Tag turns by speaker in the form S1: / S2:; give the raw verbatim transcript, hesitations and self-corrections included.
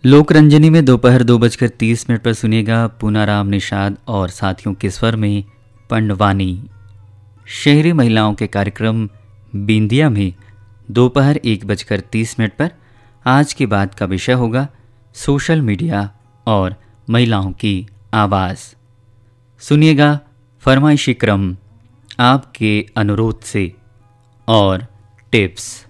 S1: लोकरंजनी में दोपहर दो बजकर तीस मिनट पर सुनिएगा पूनाराम निषाद और साथियों के स्वर में पंडवानी। शहरी महिलाओं के कार्यक्रम बिंदिया में दोपहर एक बजकर तीस मिनट पर आज की बात का विषय होगा सोशल मीडिया और महिलाओं की आवाज़। सुनिएगा फरमाइशी क्रम, आपके अनुरोध से और टिप्स।